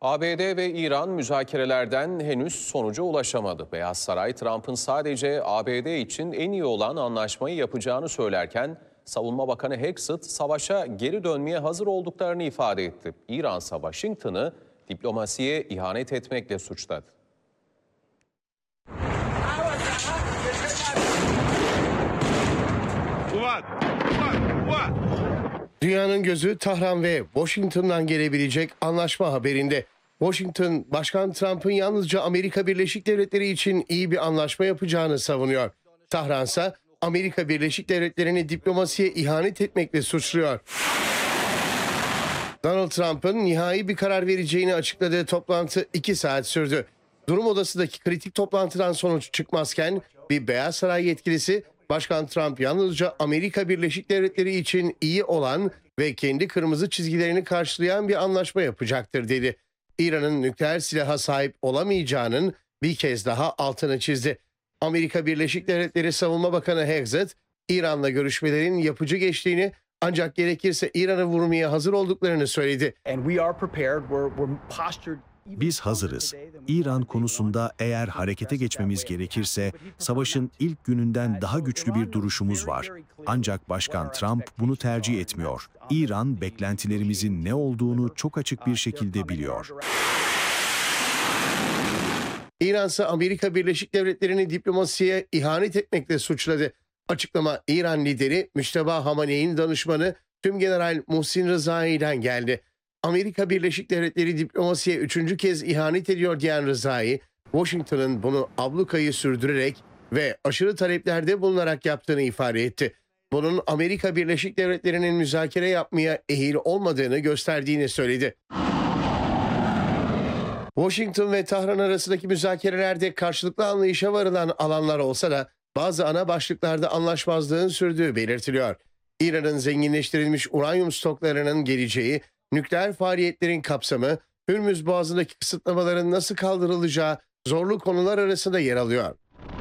ABD ve İran müzakerelerden henüz sonuca ulaşamadı. Beyaz Saray, Trump'ın sadece ABD için en iyi olan anlaşmayı yapacağını söylerken, Savunma Bakanı Hegseth, savaşa geri dönmeye hazır olduklarını ifade etti. İran ise Washington'ı diplomasiye ihanet etmekle suçladı. Dünyanın gözü Tahran ve Washington'dan gelebilecek anlaşma haberinde. Washington, Başkan Trump'ın yalnızca Amerika Birleşik Devletleri için iyi bir anlaşma yapacağını savunuyor. Tahran ise Amerika Birleşik Devletleri'ni diplomasiye ihanet etmekle suçluyor. Donald Trump'ın nihai bir karar vereceğini açıkladığı toplantı 2 saat sürdü. Durum odasındaki kritik toplantıdan sonuç çıkmazken bir Beyaz Saray yetkilisi, Başkan Trump yalnızca Amerika Birleşik Devletleri için iyi olan ve kendi kırmızı çizgilerini karşılayan bir anlaşma yapacaktır dedi. İran'ın nükleer silaha sahip olamayacağının bir kez daha altını çizdi. Amerika Birleşik Devletleri Savunma Bakanı Hegseth, İran'la görüşmelerin yapıcı geçtiğini ancak gerekirse İran'ı vurmaya hazır olduklarını söyledi. Biz hazırız. İran konusunda eğer harekete geçmemiz gerekirse savaşın ilk gününden daha güçlü bir duruşumuz var. Ancak Başkan Trump bunu tercih etmiyor. İran beklentilerimizin ne olduğunu çok açık bir şekilde biliyor. İran ise Amerika Birleşik Devletleri'ni diplomasiye ihanet etmekle suçladı. Açıklama İran lideri Müçteba Hamaney'in danışmanı Tümgeneral Muhsin Rızai'den geldi. Amerika Birleşik Devletleri diplomasiye 3. kez ihanet ediyor diyen Rızai, Washington'ın bunu ablukayı sürdürerek ve aşırı taleplerde bulunarak yaptığını ifade etti. Bunun Amerika Birleşik Devletleri'nin müzakere yapmaya ehil olmadığını gösterdiğini söyledi. Washington ve Tahran arasındaki müzakerelerde karşılıklı anlayışa varılan alanlar olsa da bazı ana başlıklarda anlaşmazlığın sürdüğü belirtiliyor. İran'ın zenginleştirilmiş uranyum stoklarının geleceği, nükleer faaliyetlerin kapsamı, Hürmüz Boğazı'ndaki kısıtlamaların nasıl kaldırılacağı zorlu konular arasında yer alıyor.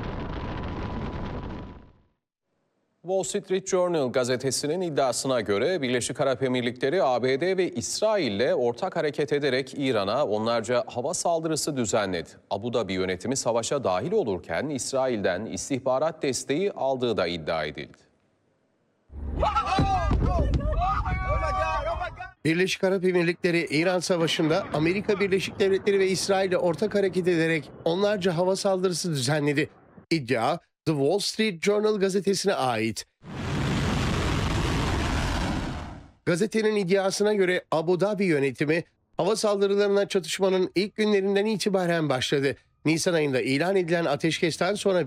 Wall Street Journal gazetesinin iddiasına göre Birleşik Arap Emirlikleri, ABD ve İsrail'le ortak hareket ederek İran'a onlarca hava saldırısı düzenledi. Abu Dhabi yönetimi savaşa dahil olurken İsrail'den istihbarat desteği aldığı da iddia edildi. Birleşik Arap Emirlikleri, İran Savaşı'nda Amerika Birleşik Devletleri ve İsrail'le ortak hareket ederek onlarca hava saldırısı düzenledi. İddia, The Wall Street Journal gazetesine ait. Gazetenin iddiasına göre Abu Dhabi yönetimi, hava saldırılarına çatışmanın ilk günlerinden itibaren başladı. Nisan ayında ilan edilen ateşkesten sonra